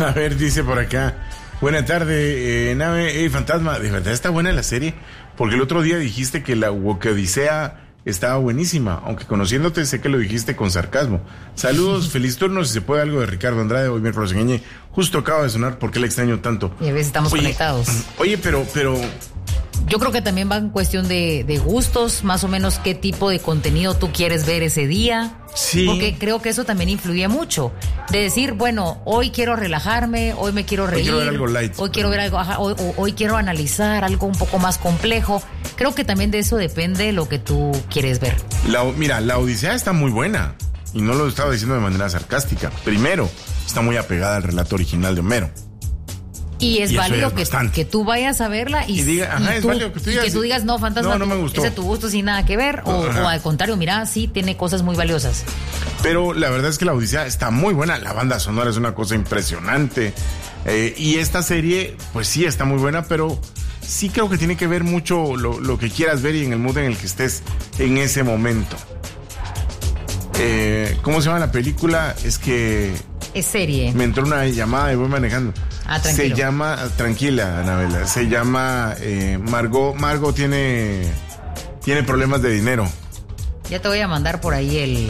A ver, dice por acá. Buena tarde, Nave. Fantasma, ¿de verdad está buena la serie? Porque el otro día dijiste que la Odisea estaba buenísima, aunque conociéndote sé que lo dijiste con sarcasmo. Saludos, feliz turno, si se puede algo de Ricardo Andrade, hoy miércoles en Ñe. Justo acaba de sonar, ¿por qué le extraño tanto? Y a veces estamos conectados. Oye, pero... Yo creo que también va en cuestión de gustos, más o menos qué tipo de contenido tú quieres ver ese día. Sí. Porque creo que eso también influye mucho. De decir, bueno, hoy quiero relajarme, hoy me quiero reír. Hoy quiero ver algo light. Hoy quiero ver algo, hoy quiero analizar algo un poco más complejo. Creo que también de eso depende lo que tú quieres ver. Mira, la Odisea está muy buena. Y no lo estaba diciendo de manera sarcástica. Primero, está muy apegada al relato original de Homero. Y es válido que tú vayas a verla y que tú digas, no, Fantasma, no me gustó. Es de tu gusto sin nada que ver, o al contrario, mira, sí, tiene cosas muy valiosas. Pero la verdad es que la Odisea está muy buena, la banda sonora es una cosa impresionante, y esta serie, pues sí, está muy buena, pero sí creo que tiene que ver mucho lo que quieras ver y en el mood en el que estés en ese momento. ¿Cómo se llama la película? Es serie. Me entró una llamada y voy manejando. Tranquilo. Se llama, tranquila, Anabela, se llama Margot tiene problemas de dinero. Ya te voy a mandar por ahí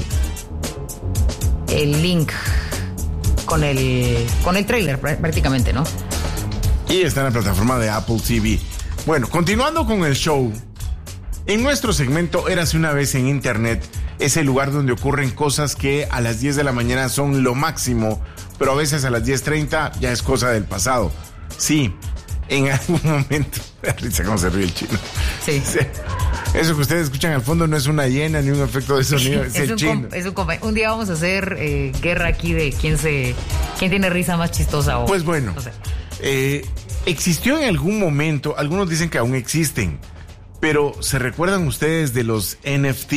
el link con el trailer prácticamente, ¿no? Y está en la plataforma de Apple TV. Bueno, continuando con el show, en nuestro segmento Érase una vez en Internet, es el lugar donde ocurren cosas que a las 10 de la mañana son lo máximo, pero a veces a las 10:30 ya es cosa del pasado. Sí, en algún momento... Risa cómo se ríe el chino. Sí. Eso que ustedes escuchan al fondo no es una hiena ni un efecto de sonido, es el chino. Un día vamos a hacer guerra aquí de quién tiene risa más chistosa. Pues bueno, existió en algún momento, algunos dicen que aún existen, pero ¿se recuerdan ustedes de los NFT?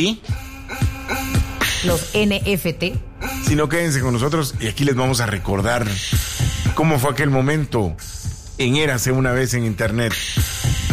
Los NFT. Si no, quédense con nosotros y aquí les vamos a recordar cómo fue aquel momento en Érase una vez en Internet.